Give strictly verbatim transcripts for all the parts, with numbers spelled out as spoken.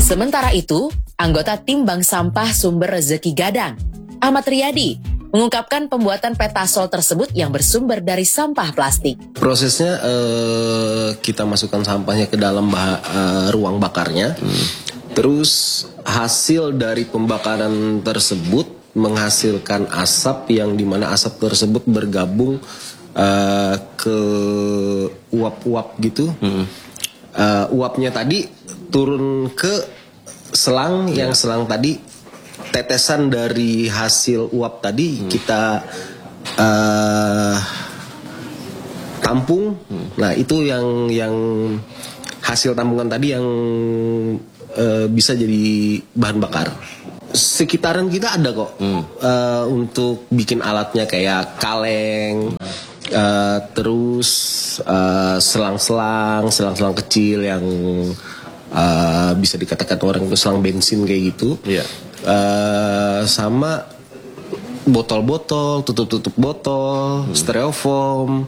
Sementara itu, anggota tim Bank Sampah Sumber Rezeki Gadang, Ahmad Riyadi, mengungkapkan pembuatan petasol tersebut yang bersumber dari sampah plastik. Prosesnya eh, kita masukkan sampahnya ke dalam bah- eh, ruang bakarnya. Hmm. Terus hasil dari pembakaran tersebut menghasilkan asap yang dimana asap tersebut bergabung uh, ke uap-uap gitu. Hmm. Uh, uapnya tadi turun ke selang, yeah. Yang selang tadi tetesan dari hasil uap tadi hmm. kita uh, tampung. Hmm. Nah itu yang yang hasil tampungan tadi yang Uh, bisa jadi bahan bakar. Sekitaran kita ada kok hmm. uh, untuk bikin alatnya kayak kaleng, uh, terus uh, selang-selang, selang-selang kecil yang uh, bisa dikatakan orang itu selang bensin kayak gitu. Yeah. Uh, sama botol-botol, tutup-tutup botol, hmm. styrofoam.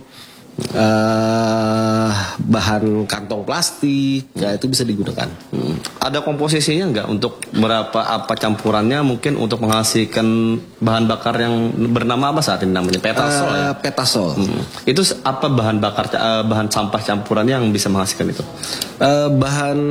Uh, bahan kantong plastik, ya itu bisa digunakan. Hmm. Ada komposisinya nggak untuk berapa apa campurannya mungkin untuk menghasilkan bahan bakar yang bernama apa saat ini namanya petasol uh, ya? Petasol. Hmm. Itu apa bahan bakar uh, bahan sampah campurannya yang bisa menghasilkan itu? Uh, bahan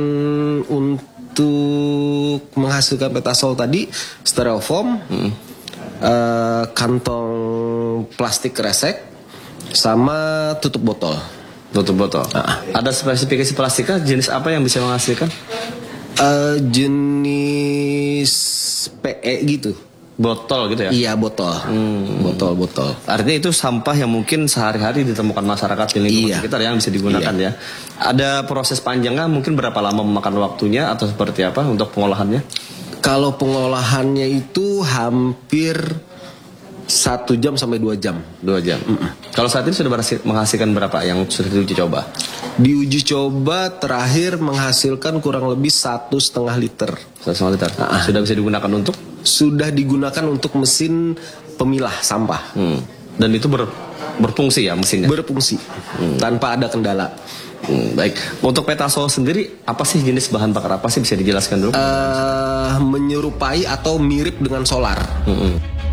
untuk menghasilkan petasol tadi styrofoam, hmm. uh, kantong plastik kresek. Sama tutup botol. Tutup botol. Nah, ada spesifikasi plastiknya jenis apa yang bisa menghasilkan? Uh, jenis P E gitu. Botol gitu ya? Iya botol. Hmm. Botol botol. Artinya itu sampah yang mungkin sehari-hari ditemukan masyarakat di lingkungan iya. sekitar yang bisa digunakan iya. ya. Ada proses panjangnya mungkin berapa lama memakan waktunya atau seperti apa untuk pengolahannya? Kalau pengolahannya itu hampir Satu jam sampai dua jam. Dua jam. Mm-mm. Kalau saat ini sudah berhasil, menghasilkan berapa yang sudah diuji coba? Diuji coba terakhir menghasilkan kurang lebih satu setengah liter. Satu setengah liter. Nah, sudah bisa digunakan untuk? Sudah digunakan untuk mesin pemilah sampah. Hmm. Dan itu ber, berfungsi ya mesinnya? Berfungsi. Hmm. Tanpa ada kendala. Hmm, baik. Untuk petasol sendiri apa sih jenis bahan bakar apa sih bisa dijelaskan dulu? Uh, menyerupai atau mirip dengan solar. Hmm.